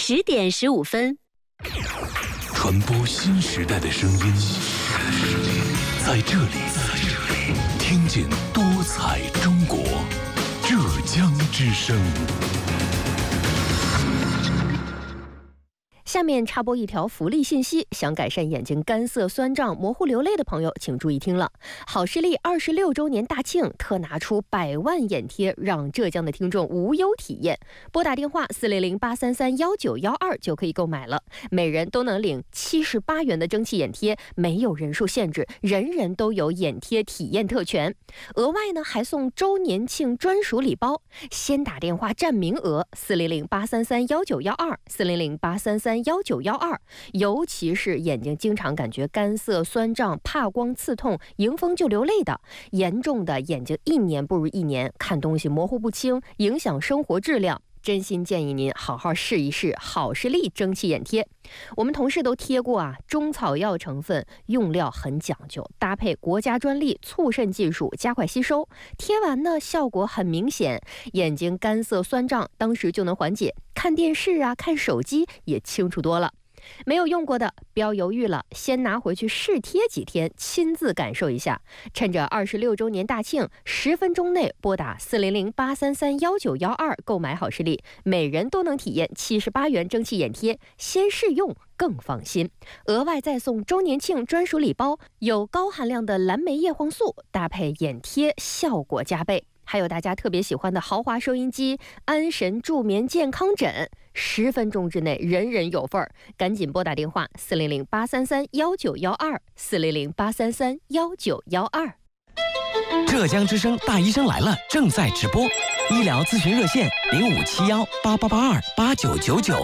10:15， 传播新时代的声音，在这里听见多彩中国，浙江之声。 下面插播一条福利信息，想改善眼睛干涩、酸胀、模糊流泪的朋友，请注意听了。好视力26周年大庆特拿出100万眼贴，让浙江的听众无忧体验。拨打电话400-833-1912就可以购买了，每人都能领78元的蒸汽眼贴，没有人数限制，人人都有眼贴体验特权。额外呢，还送周年庆专属礼包，先打电话占名额，400-833-1912，400-833-1912，尤其是眼睛经常感觉干涩、酸胀、怕光、刺痛、迎风就流泪的，严重的眼睛1年不如1年，看东西模糊不清，影响生活质量。真心建议您好好试一试好视力蒸汽眼贴。我们同事都贴过啊，中草药成分，用料很讲究，搭配国家专利促渗技术，加快吸收。贴完呢，效果很明显，眼睛干涩酸胀当时就能缓解，看电视啊、看手机也清楚多了。没有用过的不要犹豫了，先拿回去试贴几天，亲自感受一下。趁着26周年大庆，10分钟内拨打400-833-1912购买好视力，每人都能体验78元蒸汽眼贴，先试用更放心。额外再送周年庆专属礼包，有高含量的蓝莓叶黄素，搭配眼贴效果加倍。还有大家特别喜欢的豪华收音机、安神助眠健康枕，10分钟之内人人有份儿。赶紧拨打电话400-833-1912，400-833-1912。 浙江之声大医生来了正在直播，医疗咨询热线057188828999。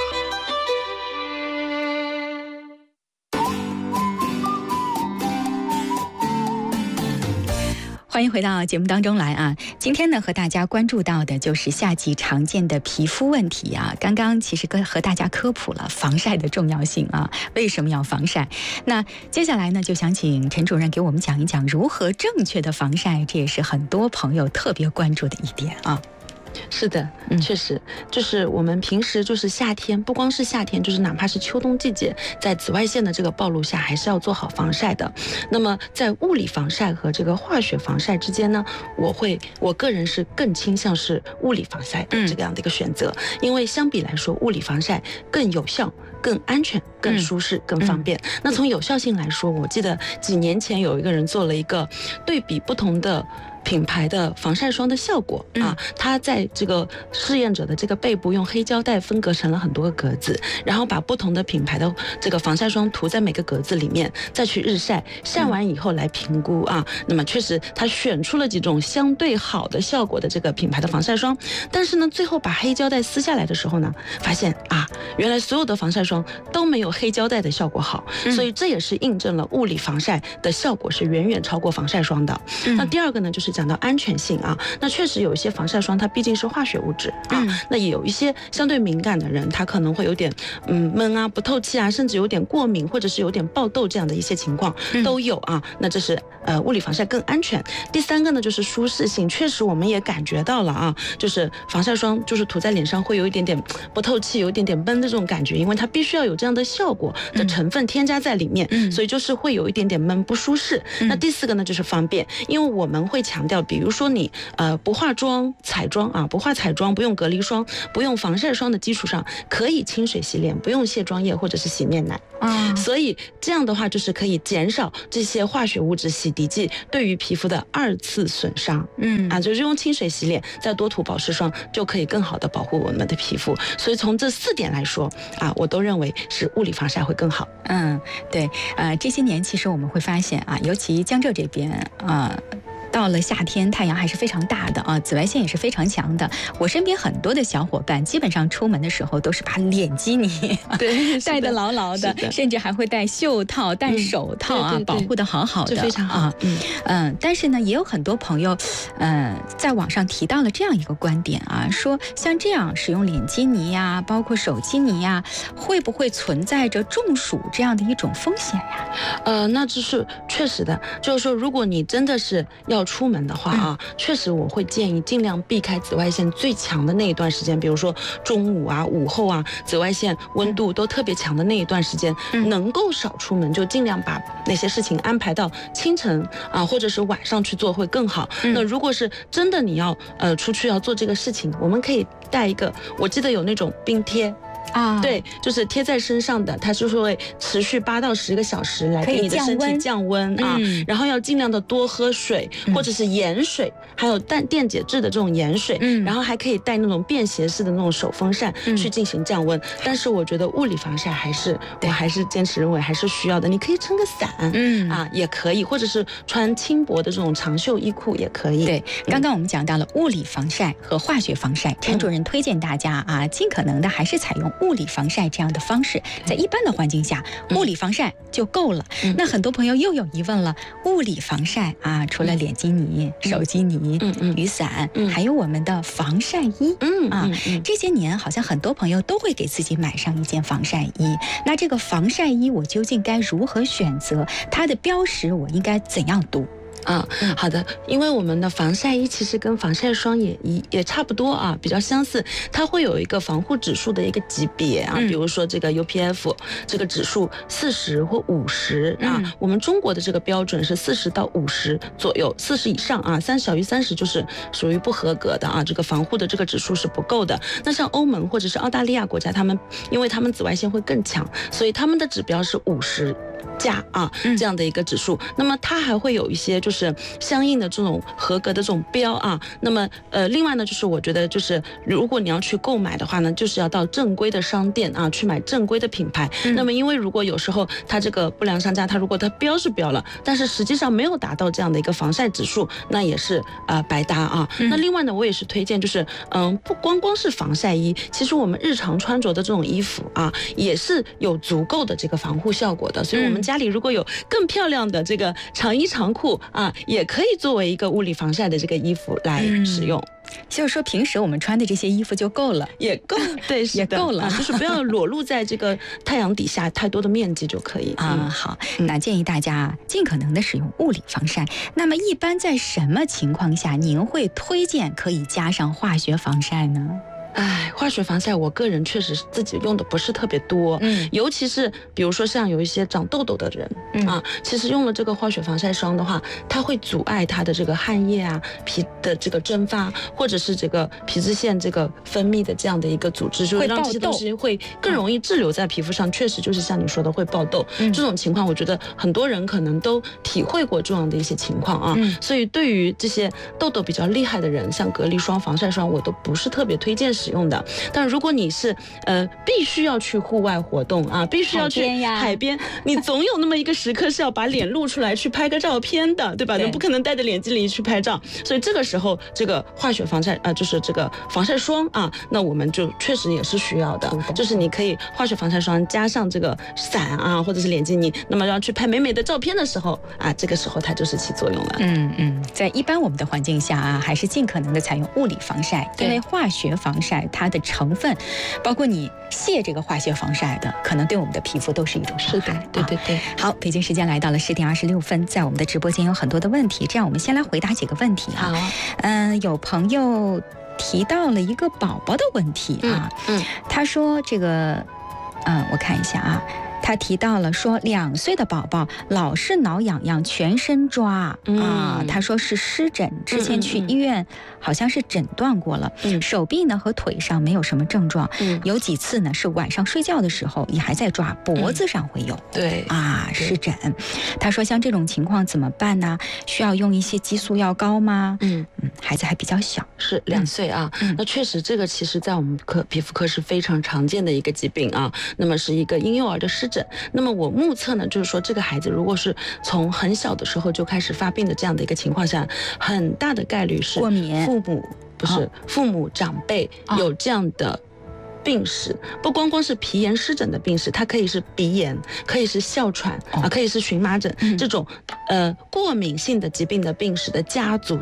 欢迎回到节目当中来啊！今天呢，和大家关注到的就是夏季常见的皮肤问题啊。刚刚其实和大家科普了防晒的重要性啊，为什么要防晒？那接下来呢，就想请陈主任给我们讲一讲如何正确的防晒，这也是很多朋友特别关注的一点啊。 是的，确实，就是我们平时就是夏天，不光是夏天，就是哪怕是秋冬季节，在紫外线的这个暴露下，还是要做好防晒的。那么在物理防晒和这个化学防晒之间呢，我个人是更倾向是物理防晒的这样的一个选择，因为相比来说，物理防晒更有效、更安全、更舒适、更方便。那从有效性来说，我记得几年前有一个人做了一个对比不同的品牌的防晒霜的效果啊，它在这个试验者的这个背部用黑胶带分隔成了很多个格子，然后把不同的品牌的这个防晒霜涂在每个格子里面，再去日晒，晒完以后来评估啊。那么确实它选出了几种相对好的效果的这个品牌的防晒霜，但是呢，最后把黑胶带撕下来的时候呢，发现啊，原来所有的防晒霜都没有黑胶带的效果好，所以这也是印证了物理防晒的效果是远远超过防晒霜的。那第二个呢，就是讲到安全性啊，那确实有一些防晒霜它毕竟是化学物质啊，那也有一些相对敏感的人，他可能会有点闷啊、不透气啊，甚至有点过敏或者是有点爆痘这样的一些情况都有啊。那这是物理防晒更安全。第三个呢，就是舒适性，确实我们也感觉到了啊，就是防晒霜就是涂在脸上会有一点点不透气，有一点点闷的这种感觉，因为它必须要有这样的效果的成分添加在里面，所以就是会有一点点闷不舒适。那第四个呢，就是方便，因为我们会强调，比如说你不化妆彩妆啊，不化彩妆，不用隔离霜，不用防晒霜的基础上，可以清水洗脸，不用卸妆液或者是洗面奶。所以这样的话就是可以减少这些化学物质洗涤剂对于皮肤的2次损伤。就是用清水洗脸，再多涂保湿霜，就可以更好的保护我们的皮肤。所以从这4点来说啊，我都认为是物理防晒会更好。 对，这些年其实我们会发现啊，尤其江浙这边到了夏天，太阳还是非常大的啊，紫外线也是非常强的。我身边很多的小伙伴，基本上出门的时候都是把脸基尼戴得牢牢的，甚至还会戴袖套、戴手套啊，保护得好好的， 这非常好。 但是呢，也有很多朋友，在网上提到了这样一个观点啊，说像这样使用脸基尼呀，包括手基尼呀，会不会存在着中暑这样的一种风险呀？ 那这是确实的，就是说，如果你真的是要要出门的话啊，确实我会建议尽量避开紫外线最强的那一段时间，比如说中午啊、午后啊，紫外线温度都特别强的那一段时间，能够少出门就尽量把那些事情安排到清晨啊，或者是晚上去做会更好。那如果是真的你要出去要做这个事情，我们可以带一个，我记得有那种冰贴。对，就是贴在身上的，它就是会持续8到10个小时来给你的身体降温啊。然后要尽量的多喝水，或者是盐水，还有电解质的这种盐水。然后还可以带那种便携式的那种手风扇去进行降温。但是我觉得物理防晒我还是坚持认为还是需要的。你可以撑个伞，也可以，或者是穿轻薄的这种长袖衣裤也可以。 对，刚刚我们讲到了物理防晒和化学防晒，陈主任推荐大家啊，尽可能的还是采用物理防晒这样的方式，在一般的环境下，物理防晒就够了。那很多朋友又有疑问了，物理防晒啊，除了脸基尼、手基尼、雨伞，还有我们的防晒衣这些年好像很多朋友都会给自己买上一件防晒衣。那这个防晒衣我究竟该如何选择？它的标识我应该怎样读？ 好的，因为我们的防晒衣其实跟防晒霜也差不多啊，比较相似，它会有一个防护指数的一个级别啊，比如说这个 UPF 这个指数40或50啊，我们中国的这个标准是40到50左右，40以上啊，小于30就是属于不合格的啊，这个防护的这个指数是不够的。那像欧盟或者是澳大利亚国家，因为他们紫外线会更强，所以他们的指标是50加这样的一个指数。那么它还会有一些就是相应的这种合格的这种标啊。那么另外呢，就是我觉得就是如果你要去购买的话呢，就是要到正规的商店啊去买正规的品牌。那么因为如果有时候它这个不良商家，如果它标是标了，但是实际上没有达到这样的一个防晒指数，那也是白搭啊。那另外呢，我也是推荐就是不光是防晒衣，其实我们日常穿着的这种衣服啊，也是有足够的这个防护效果的。所以我们家里如果有更漂亮的这个长衣长裤啊，也可以作为一个物理防晒的这个衣服来使用。 就是说平时我们穿的这些衣服就够了， 也够，对， 也够了， 就是不要裸露在这个太阳底下太多的面积就可以好，那建议大家尽可能的使用物理防晒。那么一般在什么情况下您会推荐可以加上化学防晒呢？ 化学防晒我个人确实自己用的不是特别多，尤其是比如说像有一些长痘痘的人其实用了这个化学防晒霜的话，它会阻碍它的这个汗液啊、皮的这个蒸发，或者是这个皮脂腺这个分泌的这样的一个组织，就会让这些东西会更容易滞留在皮肤上。确实就是像你说的会爆痘，这种情况我觉得很多人可能都体会过这样的一些情况啊。所以对于这些痘痘比较厉害的人，像隔离霜、防晒霜我都不是特别推荐使用的。但如果你是必须要去户外活动啊，必须要去海边，你总有那么一个时刻是要把脸露出来去拍个照片的，对吧？你不可能带着脸基尼去拍照，所以这个时候这个化学防晒就是这个防晒霜啊，那我们就确实也是需要的，就是你可以化学防晒霜加上这个伞啊，或者是脸基尼，那么要去拍美美的照片的时候啊，这个时候它就是起作用了。 在一般我们的环境下啊，还是尽可能的采用物理防晒，因为化学防晒它的成分，包括你卸这个化学防晒的，可能对我们的皮肤都是一种伤害。 对。 好，北京时间来到了10点26分，在我们的直播间有很多的问题，这样我们先来回答几个问题啊。有朋友提到了一个宝宝的问题啊，他说这个，我看一下啊。他提到了说2岁的宝宝老是挠痒痒，全身抓他说是湿疹，之前去医院好像是诊断过了，手臂呢和腿上没有什么症状，有几次呢是晚上睡觉的时候也还在抓，脖子上会有，湿疹。他说像这种情况怎么办呢？需要用一些激素药膏吗？孩子还比较小， 是2岁啊。那确实这个其实在我们皮肤科是非常常见的一个疾病啊，那么是一个婴幼儿的湿疹。那么我目测呢，就是说这个孩子如果是从很小的时候就开始发病的这样的一个情况下，很大的概率是过敏， 父母长辈有这样的病史，不光是皮炎湿疹的病史，它可以是鼻炎，可以是哮喘可以是荨麻疹，这种过敏性的疾病的病史的家族史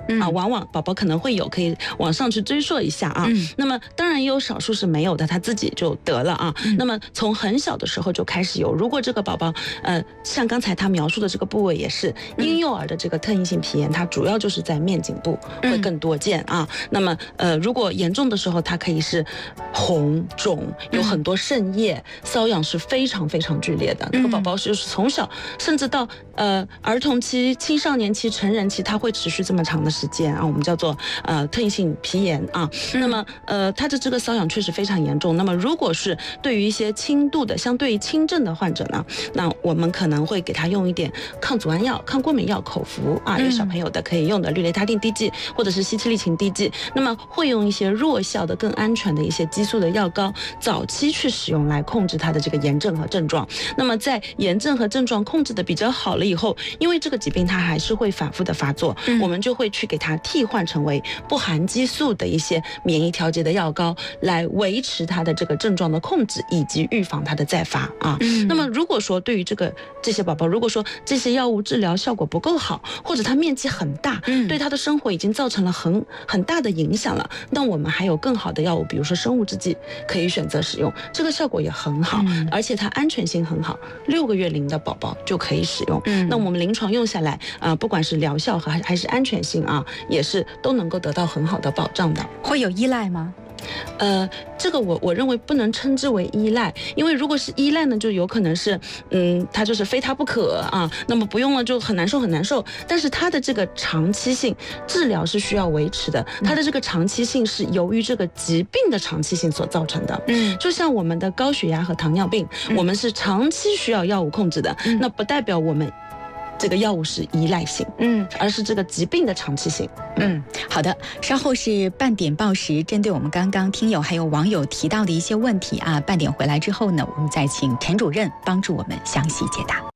往往宝宝可能会有，可以往上去追溯一下啊。那么当然也有少数是没有的，他自己就得了啊。那么从很小的时候就开始有，如果这个宝宝像刚才他描述的这个部位也是婴幼儿的这个特异性皮炎，它主要就是在面颈部会更多见啊。那么如果严重的时候，它可以是红肿，有很多渗液，瘙痒是非常非常剧烈的。那个宝宝就是从小甚至到儿童期、青少年期、成人期，它会持续这么长的时间啊，我们叫做特异性皮炎啊。那么它的这个瘙痒确实非常严重。那么如果是对于一些轻度的、相对于轻症的患者呢，那我们可能会给他用一点抗组胺药、抗过敏药口服啊，有小朋友的可以用的氯雷他定滴剂或者是西替利嗪滴剂。那么会用一些弱效的、更安全的一些激素的药膏，早期去使用来控制它的这个炎症和症状。那么在炎症和症状控制的比较好了以后，因为这个疾病它还是会反复的发作，我们就会去给它替换成为不含激素的一些免疫调节的药膏，来维持它的这个症状的控制以及预防它的再发啊。那么如果说对于这些宝宝，如果说这些药物治疗效果不够好，或者它面积很大，对他的生活已经造成了很大的影响了，那我们还有更好的药物，比如说生物制剂可以选择使用，这个效果也很好，而且它安全性很好，6个月龄的宝宝就可以使用。那我们临床用下来不管是疗效还是安全性啊，也是都能够得到很好的保障的。 会有依赖吗？ 这个我认为不能称之为依赖，因为如果是依赖呢，就有可能是它就是非它不可啊，那么不用了就很难受很难受。但是它的这个长期性治疗是需要维持的，它的这个长期性是由于这个疾病的长期性所造成的。就像我们的高血压和糖尿病，我们是长期需要药物控制的，那不代表我们这个药物是依赖性，而是这个疾病的长期性。 好的，稍后是半点报时，针对我们刚刚听友还有网友提到的一些问题啊，半点回来之后呢，我们再请陈主任帮助我们详细解答。